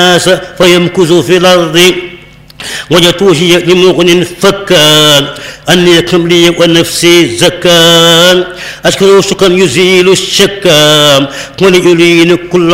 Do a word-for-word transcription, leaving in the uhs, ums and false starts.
الناس فيمكث في الأرض وجتوشي لمغن فكان أني لكم لي ونفسي زكان أشكر شكرا يزيل الشكام وليلين كل